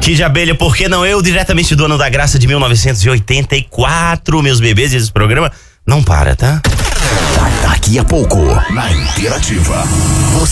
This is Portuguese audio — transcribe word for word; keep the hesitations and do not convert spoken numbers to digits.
Kid Abelha, por que não eu? Diretamente do Ano da Graça de mil novecentos e oitenta e quatro, meus bebês, e esse programa não para, tá? Daqui a pouco, na Interativa.